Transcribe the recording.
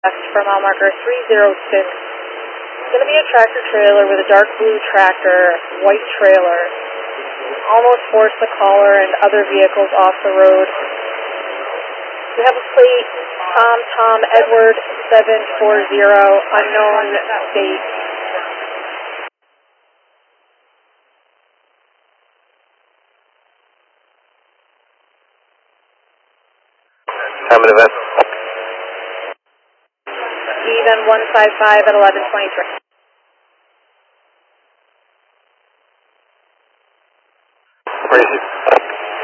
for mile marker 306. It's going to be a tractor trailer with a dark blue tractor, white trailer. Almost forced the caller and other vehicles off the road. We have a plate, Tom Edward 740, unknown state. Time of event. Even 155 at 11:23. Crazy.